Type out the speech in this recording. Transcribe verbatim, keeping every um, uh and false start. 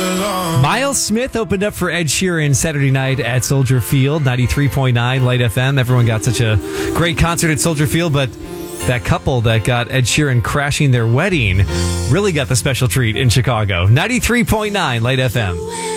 Miles Smith opened up for Ed Sheeran Saturday night at Soldier Field, ninety-three point nine Light F M. Everyone got such a great concert at Soldier Field, but that couple that got Ed Sheeran crashing their wedding really got the special treat in Chicago. ninety-three point nine Light F M.